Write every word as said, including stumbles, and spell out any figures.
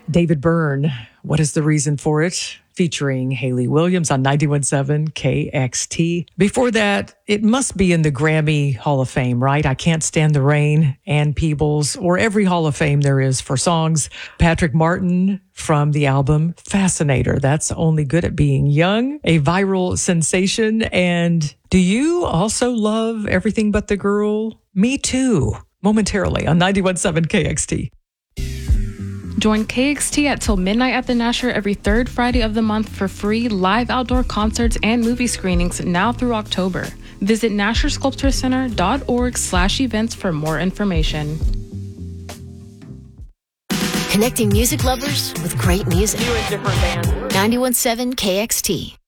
David Byrne, What is the Reason for It? Featuring Hayley Williams on ninety-one point seven K X T. Before that, it must be in the Grammy Hall of Fame, right? I Can't Stand the Rain, Ann Peebles, or every Hall of Fame there is for songs. Patrick Martin from the album Fascinator. That's Only Good at Being Young, a viral sensation. And do you also love Everything But the Girl? Me too, momentarily on ninety-one point seven K X T. Join K X T at Till Midnight at the Nasher every third Friday of the month for free live outdoor concerts and movie screenings now through October. Visit nasher sculpture center dot org slash events for more information. Connecting music lovers with great music. You in different bands. ninety-one point seven K X T.